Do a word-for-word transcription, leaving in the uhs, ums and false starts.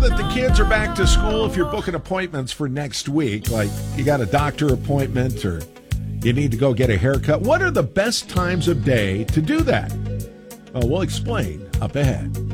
that the kids are back to school, if you're booking appointments for next week, like you got a doctor appointment or you need to go get a haircut, what are the best times of day to do that? Well, we'll explain up ahead.